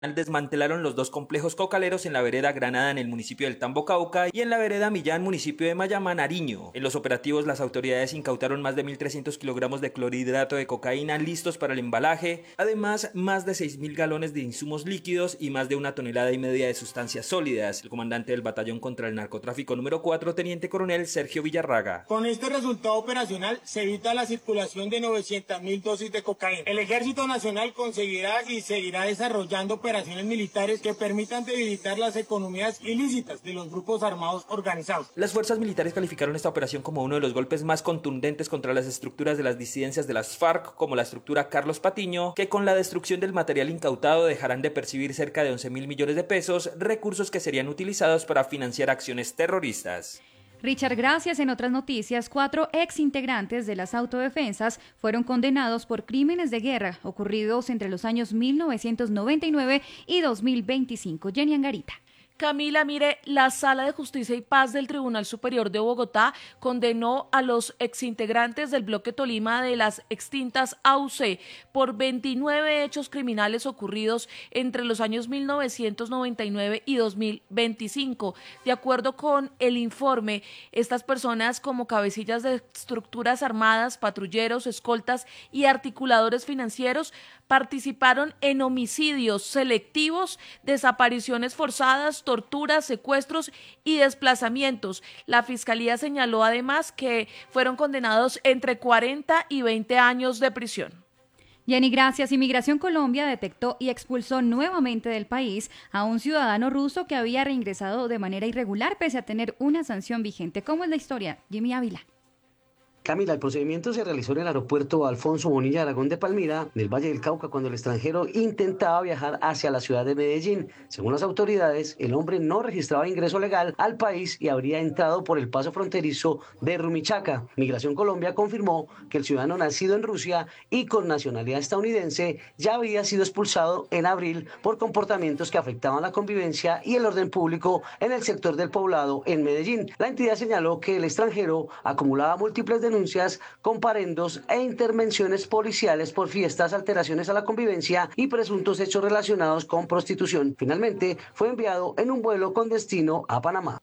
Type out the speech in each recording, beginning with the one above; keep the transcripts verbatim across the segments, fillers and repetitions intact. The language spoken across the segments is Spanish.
Desmantelaron los dos complejos cocaleros en la vereda Granada en el municipio del Tambo, Cauca, y en la vereda Millán, municipio de Mayamá, Nariño. En los operativos, las autoridades incautaron más de mil trescientos kilogramos de clorhidrato de cocaína listos para el embalaje, además más de seis mil galones de insumos líquidos y más de una tonelada y media de sustancias sólidas. El comandante del batallón contra el narcotráfico número cuatro, teniente coronel Sergio Villarraga. Con este resultado operacional se evita la circulación de novecientas mil dosis de cocaína. El Ejército Nacional conseguirá y seguirá desarrollando operaciones operaciones militares que permitan debilitar las economías ilícitas de los grupos armados organizados. Las fuerzas militares calificaron esta operación como uno de los golpes más contundentes contra las estructuras de las disidencias de las FARC, como la estructura Carlos Patiño, que con la destrucción del material incautado dejarán de percibir cerca de once mil millones de pesos, recursos que serían utilizados para financiar acciones terroristas. Richard, gracias. En otras noticias, cuatro exintegrantes de las autodefensas fueron condenados por crímenes de guerra ocurridos entre los años mil novecientos noventa y nueve y dos mil veinticinco. Jenny Angarita. Camila, mire, la Sala de Justicia y Paz del Tribunal Superior de Bogotá condenó a los exintegrantes del Bloque Tolima de las extintas A U C por veintinueve hechos criminales ocurridos entre los años mil novecientos noventa y nueve y dos mil veinticinco. De acuerdo con el informe, estas personas como cabecillas de estructuras armadas, patrulleros, escoltas y articuladores financieros participaron en homicidios selectivos, desapariciones forzadas, torturas, secuestros y desplazamientos. La Fiscalía señaló además que fueron condenados entre cuarenta y veinte años de prisión. Jenny, gracias. Inmigración Colombia detectó y expulsó nuevamente del país a un ciudadano ruso que había reingresado de manera irregular pese a tener una sanción vigente. ¿Cómo es la historia? Jimmy Ávila. Camila, el procedimiento se realizó en el aeropuerto Alfonso Bonilla Aragón de Palmira, del Valle del Cauca, cuando el extranjero intentaba viajar hacia la ciudad de Medellín. Según las autoridades, el hombre no registraba ingreso legal al país y habría entrado por el paso fronterizo de Rumichaca. Migración Colombia confirmó que el ciudadano nacido en Rusia y con nacionalidad estadounidense ya había sido expulsado en abril por comportamientos que afectaban la convivencia y el orden público en el sector del Poblado en Medellín. La entidad señaló que el extranjero acumulaba múltiples denuncias denuncias, comparendos e intervenciones policiales por fiestas, alteraciones a la convivencia y presuntos hechos relacionados con prostitución. Finalmente, fue enviado en un vuelo con destino a Panamá.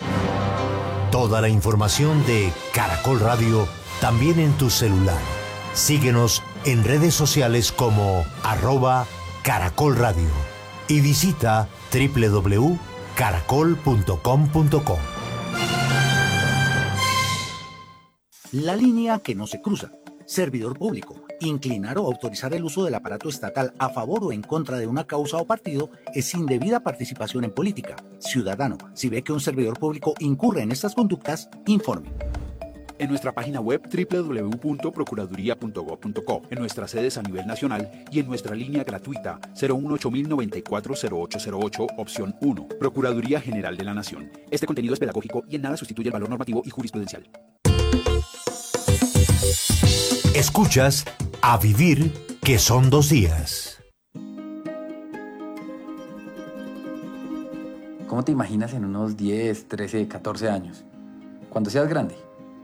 Toda la información de Caracol Radio también en tu celular. Síguenos en redes sociales como arroba Caracol Radio y visita doble u doble u doble u punto caracol punto com punto co. La línea que no se cruza. Servidor público. Inclinar o autorizar el uso del aparato estatal a favor o en contra de una causa o partido es indebida participación en política. Ciudadano, si ve que un servidor público incurre en estas conductas, informe. En nuestra página web doble u doble u doble u punto procuraduría punto gob punto co, en nuestras sedes a nivel nacional y en nuestra línea gratuita cero uno ocho mil noventa y cuatro cero ocho cero ocho, opción uno. Procuraduría General de la Nación. Este contenido es pedagógico y en nada sustituye el valor normativo y jurisprudencial. Escuchas A Vivir, que son dos días. ¿Cómo te imaginas en unos diez, trece, catorce años? Cuando seas grande.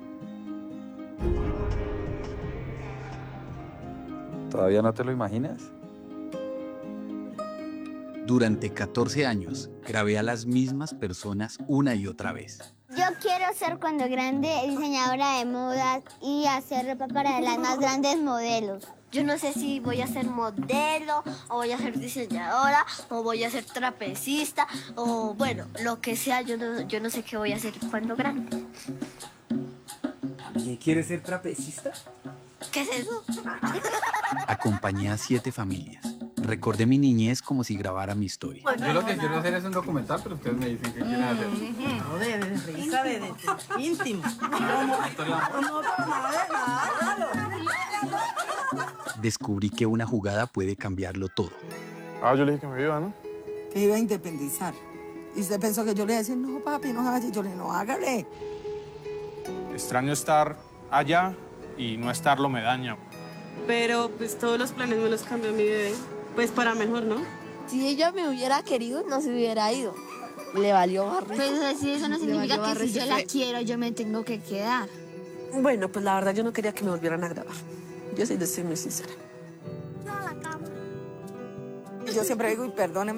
¿Todavía no te lo imaginas? Durante catorce años, grabé a las mismas personas una y otra vez. Yo quiero ser cuando grande diseñadora de modas y hacer ropa para las más grandes modelos. Yo no sé si voy a ser modelo, o voy a ser diseñadora, o voy a ser trapecista, o bueno, lo que sea, yo no, yo no sé qué voy a hacer cuando grande. ¿Y quieres ser trapecista? ¿Qué es eso? Acompañé a siete familias. Recordé mi niñez como si grabara mi historia. Yo lo que quiero hacer es un documental, pero ustedes me dicen que quieren hacer. No, de, de risa, de, de, de íntimo. Descubrí que una jugada puede cambiarlo todo. Ah, yo le dije que me iba, ¿no? Que iba a independizar. Y usted pensó que yo le iba a decir, no, papi, no hagas. Yo le dije, no, hágale. Extraño estar allá y no estarlo me daña. Pero pues todos los planes me los cambió mi bebé. Pues para mejor, ¿no? Si ella me hubiera querido, no se hubiera ido. Le valió barrio. Pues así eso no significa que si yo la quiero, yo me tengo que quedar. Bueno, pues la verdad yo no quería que me volvieran a grabar. Yo sí les soy muy sincera. Y yo siempre digo, y perdóneme.